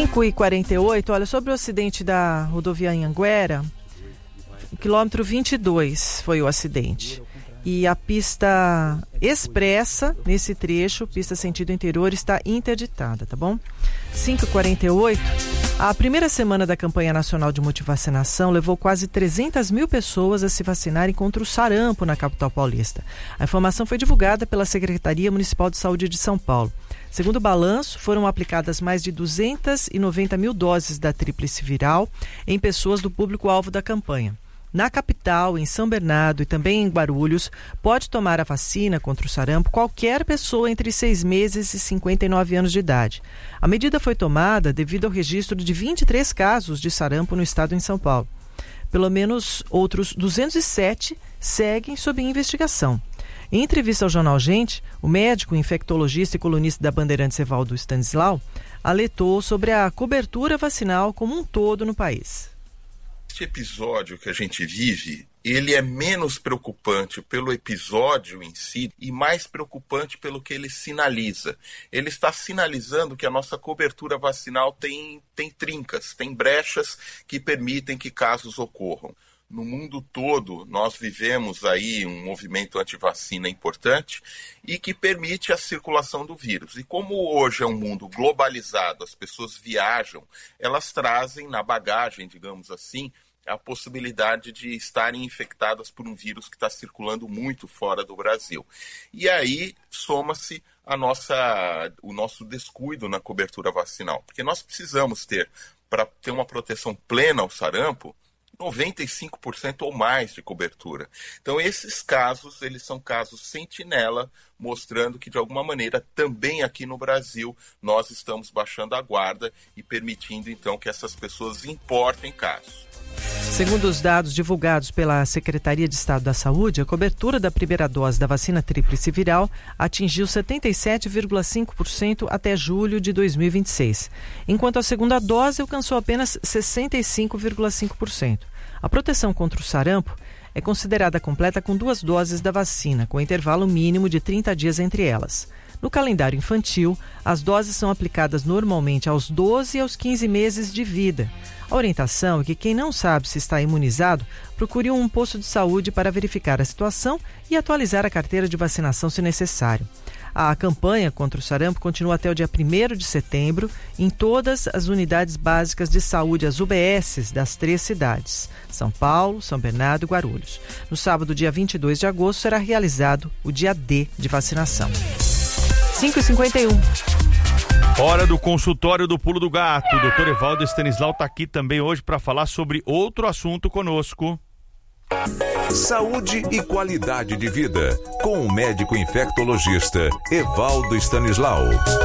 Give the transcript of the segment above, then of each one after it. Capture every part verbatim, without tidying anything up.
cinco e quarenta e oito, olha, sobre o acidente da rodovia Anhanguera, quilômetro vinte e dois foi o acidente. E a pista expressa, nesse trecho, pista sentido interior, está interditada, tá bom? cinco e quarenta e oito, a primeira semana da campanha nacional de multivacinação levou quase trezentas mil pessoas a se vacinarem contra o sarampo na capital paulista. A informação foi divulgada pela Secretaria Municipal de Saúde de São Paulo. Segundo o balanço, foram aplicadas mais de duzentas e noventa mil doses da tríplice viral em pessoas do público-alvo da campanha. Na capital, em São Bernardo e também em Guarulhos, pode tomar a vacina contra o sarampo qualquer pessoa entre seis meses e cinquenta e nove anos de idade. A medida foi tomada devido ao registro de vinte e três casos de sarampo no estado em São Paulo. Pelo menos outros duzentos e sete seguem sob investigação. Em entrevista ao jornal Gente, o médico, infectologista e colunista da Bandeirantes Evaldo Stanislau alertou sobre a cobertura vacinal como um todo no país. Este episódio que a gente vive, ele é menos preocupante pelo episódio em si e mais preocupante pelo que ele sinaliza. Ele está sinalizando que a nossa cobertura vacinal tem, tem trincas, tem brechas que permitem que casos ocorram. No mundo todo, nós vivemos aí um movimento antivacina importante e que permite a circulação do vírus. E como hoje é um mundo globalizado, as pessoas viajam, elas trazem na bagagem, digamos assim, a possibilidade de estarem infectadas por um vírus que está circulando muito fora do Brasil. E aí soma-se a nossa, o nosso descuido na cobertura vacinal, porque nós precisamos ter, para ter uma proteção plena ao sarampo, noventa e cinco por cento ou mais de cobertura. Então esses casos, eles são casos sentinela, mostrando que de alguma maneira também aqui no Brasil nós estamos baixando a guarda e permitindo então que essas pessoas importem casos. Segundo os dados divulgados pela Secretaria de Estado da Saúde, a cobertura da primeira dose da vacina tríplice viral atingiu setenta e sete vírgula cinco por cento até julho de dois mil e vinte e seis, enquanto a segunda dose alcançou apenas sessenta e cinco vírgula cinco por cento. A proteção contra o sarampo é considerada completa com duas doses da vacina, com intervalo mínimo de trinta dias entre elas. No calendário infantil, as doses são aplicadas normalmente aos doze e aos quinze meses de vida. A orientação é que quem não sabe se está imunizado, procure um posto de saúde para verificar a situação e atualizar a carteira de vacinação se necessário. A campanha contra o sarampo continua até o dia primeiro de setembro em todas as unidades básicas de saúde, as U B Ss das três cidades, São Paulo, São Bernardo e Guarulhos. No sábado, dia vinte e dois de agosto, será realizado o dia D de vacinação. cinco e cinquenta e um. Hora do consultório do Pulo do Gato. O doutor Evaldo Stanislau está aqui também hoje para falar sobre outro assunto conosco. Saúde e qualidade de vida, com o médico infectologista Evaldo Stanislau.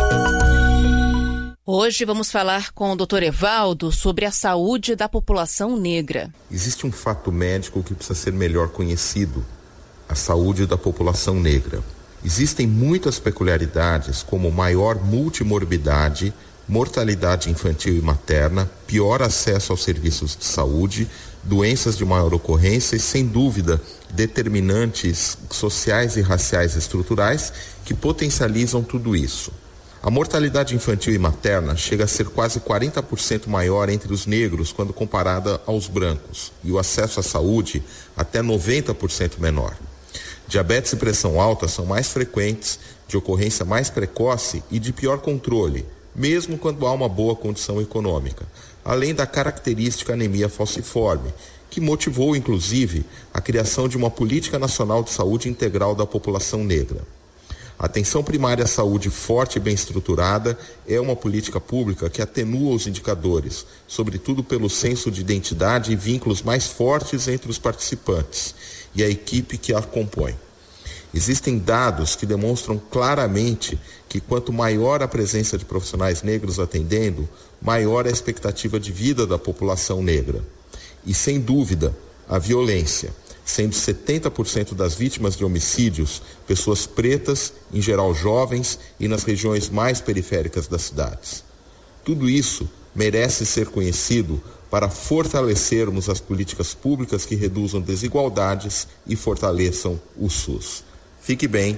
Hoje vamos falar com o doutor Evaldo sobre a saúde da população negra. Existe um fato médico que precisa ser melhor conhecido: a saúde da população negra. Existem muitas peculiaridades, como maior multimorbidade, mortalidade infantil e materna, pior acesso aos serviços de saúde, doenças de maior ocorrência e, sem dúvida, determinantes sociais e raciais estruturais que potencializam tudo isso. A mortalidade infantil e materna chega a ser quase quarenta por cento maior entre os negros quando comparada aos brancos, e o acesso à saúde até noventa por cento menor. Diabetes e pressão alta são mais frequentes, de ocorrência mais precoce e de pior controle, mesmo quando há uma boa condição econômica, além da característica anemia falciforme, que motivou, inclusive, a criação de uma política nacional de saúde integral da população negra. A atenção primária à saúde forte e bem estruturada é uma política pública que atenua os indicadores, sobretudo pelo senso de identidade e vínculos mais fortes entre os participantes e a equipe que a compõe. Existem dados que demonstram claramente que quanto maior a presença de profissionais negros atendendo, maior a expectativa de vida da população negra. E, sem dúvida, a violência, sendo setenta por cento das vítimas de homicídios pessoas pretas, em geral jovens e nas regiões mais periféricas das cidades. Tudo isso merece ser conhecido para fortalecermos as políticas públicas que reduzam desigualdades e fortaleçam o SUS. Fique bem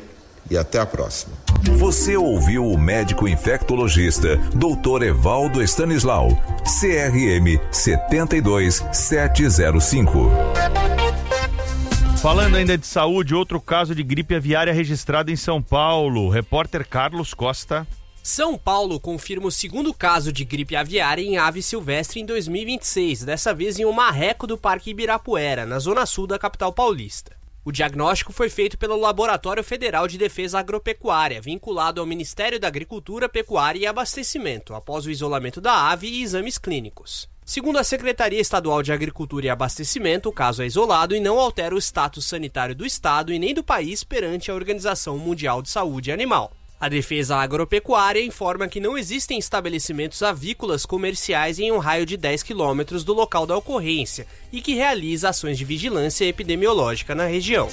e até a próxima. Você ouviu o médico infectologista doutor Evaldo Stanislau, C R M sete dois sete zero cinco. Falando ainda de saúde, outro caso de gripe aviária registrado em São Paulo. Repórter Carlos Costa. São Paulo confirma o segundo caso de gripe aviária em ave silvestre em dois mil e vinte e seis, dessa vez em um marreco do Parque Ibirapuera, na zona sul da capital paulista. O diagnóstico foi feito pelo Laboratório Federal de Defesa Agropecuária, vinculado ao Ministério da Agricultura, Pecuária e Abastecimento, após o isolamento da ave e exames clínicos. Segundo a Secretaria Estadual de Agricultura e Abastecimento, o caso é isolado e não altera o status sanitário do estado e nem do país perante a Organização Mundial de Saúde Animal. A Defesa Agropecuária informa que não existem estabelecimentos avícolas comerciais em um raio de dez quilômetros do local da ocorrência e que realiza ações de vigilância epidemiológica na região.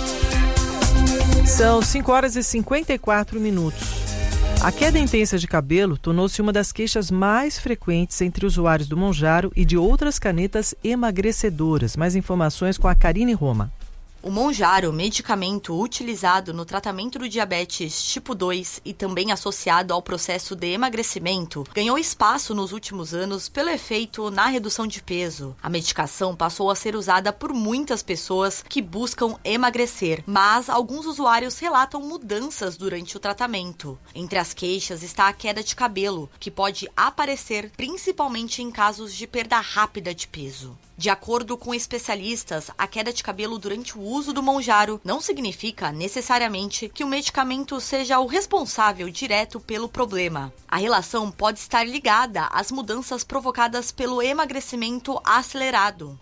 São cinco horas e cinquenta e quatro minutos. A queda intensa de cabelo tornou-se uma das queixas mais frequentes entre usuários do Monjaro e de outras canetas emagrecedoras. Mais informações com a Karine Roma. O Monjaro, medicamento utilizado no tratamento do diabetes tipo dois e também associado ao processo de emagrecimento, ganhou espaço nos últimos anos pelo efeito na redução de peso. A medicação passou a ser usada por muitas pessoas que buscam emagrecer, mas alguns usuários relatam mudanças durante o tratamento. Entre as queixas está a queda de cabelo, que pode aparecer principalmente em casos de perda rápida de peso. De acordo com especialistas, a queda de cabelo durante o uso do Monjaro não significa necessariamente que o medicamento seja o responsável direto pelo problema. A relação pode estar ligada às mudanças provocadas pelo emagrecimento acelerado.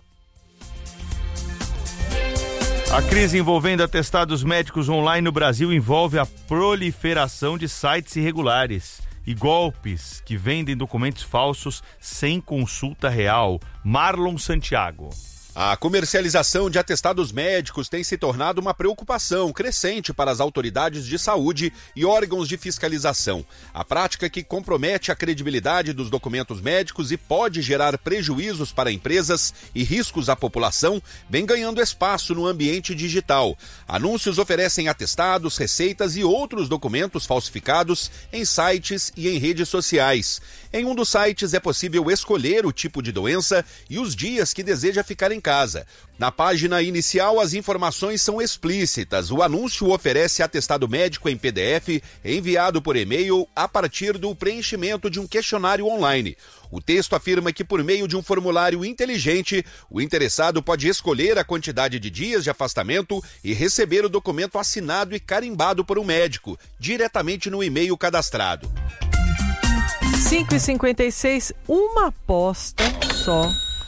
A crise envolvendo atestados médicos online no Brasil envolve a proliferação de sites irregulares e golpes que vendem documentos falsos sem consulta real. Marlon Santiago. A comercialização de atestados médicos tem se tornado uma preocupação crescente para as autoridades de saúde e órgãos de fiscalização. A prática que compromete a credibilidade dos documentos médicos e pode gerar prejuízos para empresas e riscos à população vem ganhando espaço no ambiente digital. Anúncios oferecem atestados, receitas e outros documentos falsificados em sites e em redes sociais. Em um dos sites é possível escolher o tipo de doença e os dias que deseja ficar em casa. Na página inicial, as informações são explícitas. O anúncio oferece atestado médico em P D F enviado por e-mail a partir do preenchimento de um questionário online. O texto afirma que, por meio de um formulário inteligente, o interessado pode escolher a quantidade de dias de afastamento e receber o documento assinado e carimbado por um médico, diretamente no e-mail cadastrado. cinco e cinquenta e seis, uma aposta só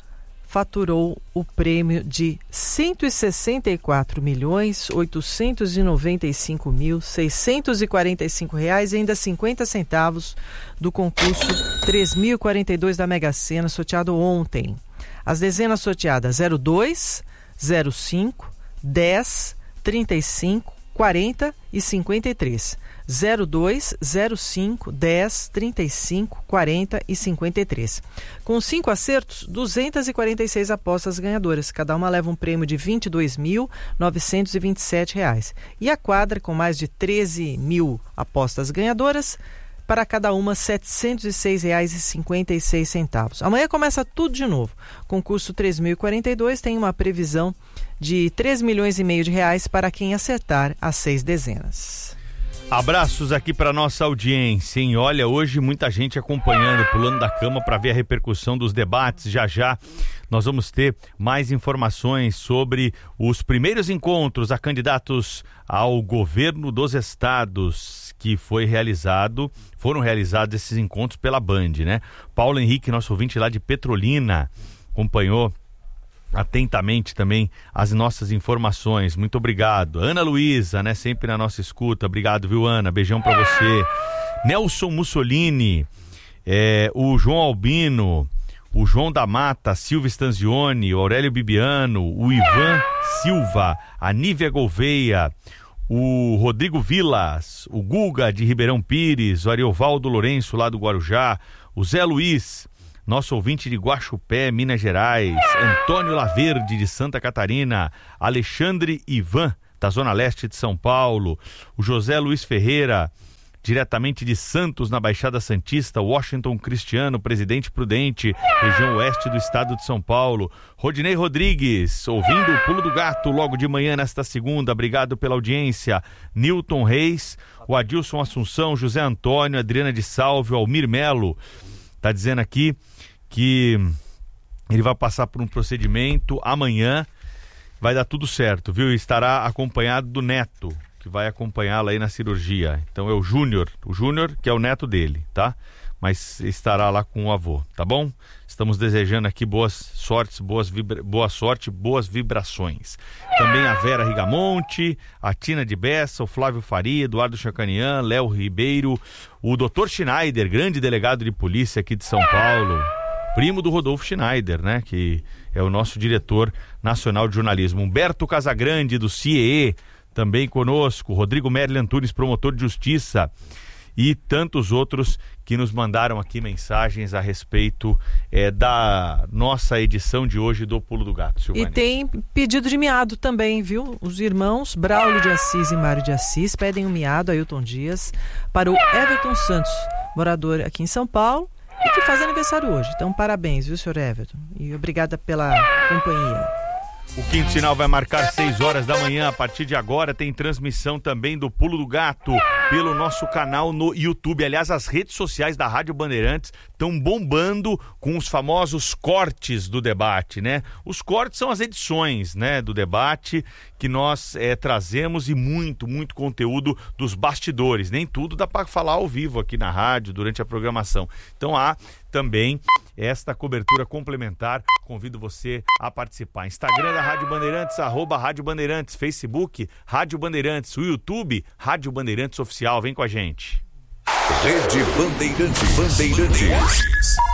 faturou o prêmio de cento e sessenta e quatro milhões, oitocentos e noventa e cinco mil, seiscentos e quarenta e cinco reais e ainda cinquenta centavos do concurso três mil e quarenta e dois da Mega Sena, sorteado ontem. As dezenas sorteadas zero dois, zero cinco, dez, trinta e cinco, quarenta e cinquenta e três. zero dois, zero cinco, dez, trinta e cinco, quarenta e cinquenta e três. Com cinco acertos, duzentas e quarenta e seis apostas ganhadoras. Cada uma leva um prêmio de vinte e dois mil, novecentos e vinte e sete reais. E a quadra, com mais de treze mil apostas ganhadoras, para cada uma setecentos e seis reais e cinquenta e seis centavos. Amanhã começa tudo de novo. Concurso três mil e quarenta e dois tem uma previsão de três milhões e meio de reais para quem acertar as seis dezenas. Abraços aqui para nossa audiência, hein? Olha, hoje muita gente acompanhando, pulando da cama para ver a repercussão dos debates. Já já nós vamos ter mais informações sobre os primeiros encontros a candidatos ao governo dos estados que foi realizado, foram realizados esses encontros pela Band, né? Paulo Henrique, nosso ouvinte lá de Petrolina, acompanhou atentamente também as nossas informações. Muito obrigado. Ana Luísa, né? Sempre na nossa escuta. Obrigado, viu, Ana? Beijão pra você. Nelson Mussolini, é, o João Albino, o João da Mata, Silvia Stanzioni, o Aurélio Bibiano, o Ivan Silva, a Nívia Gouveia, o Rodrigo Vilas, o Guga de Ribeirão Pires, o Ariovaldo Lourenço lá do Guarujá, o Zé Luiz, nosso ouvinte de Guaxupé, Minas Gerais, Antônio Laverde de Santa Catarina, Alexandre Ivan da Zona Leste de São Paulo, o José Luiz Ferreira, diretamente de Santos, na Baixada Santista, Washington Cristiano, Presidente Prudente, região oeste do estado de São Paulo, Rodinei Rodrigues, ouvindo o Pulo do Gato logo de manhã nesta segunda, obrigado pela audiência, Newton Reis, o Adilson Assunção, José Antônio, Adriana de Salve, Almir Melo, tá dizendo aqui que ele vai passar por um procedimento amanhã, vai dar tudo certo, viu? Estará acompanhado do neto, que vai acompanhá-la aí na cirurgia. Então é o Júnior, o Júnior que é o neto dele, tá? Mas estará lá com o avô, tá bom? Estamos desejando aqui boas sortes, boas vibra... boa sorte, boas vibrações. Também a Vera Rigamonte, a Tina de Bessa, o Flávio Faria, Eduardo Chacanian, Léo Ribeiro, o doutor Schneider, grande delegado de polícia aqui de São Paulo, primo do Rodolfo Schneider, né? Que é o nosso diretor nacional de jornalismo. Humberto Casagrande, do C I E, também conosco, Rodrigo Merli Antunes, promotor de justiça, e tantos outros que nos mandaram aqui mensagens a respeito é, da nossa edição de hoje do Pulo do Gato, Silvânia. E tem pedido de miado também, viu? Os irmãos Braulio de Assis e Mário de Assis pedem um miado, Ailton Dias, para o Everton Santos, morador aqui em São Paulo, e que faz aniversário hoje. Então, parabéns, viu, senhor Everton? E obrigada pela companhia. O Quinto Sinal vai marcar seis horas da manhã. A partir de agora tem transmissão também do Pulo do Gato pelo nosso canal no YouTube. Aliás, as redes sociais da Rádio Bandeirantes estão bombando com os famosos cortes do debate, né? Os cortes são as edições, né, do debate que nós é, trazemos, e muito, muito conteúdo dos bastidores. Nem tudo dá para falar ao vivo aqui na rádio durante a programação. Então há também esta cobertura complementar. Convido você a participar. Instagram da Rádio Bandeirantes, arroba Rádio Bandeirantes, Facebook Rádio Bandeirantes, o YouTube Rádio Bandeirantes Oficial. Vem com a gente. Rede Bandeirantes. Bandeirantes.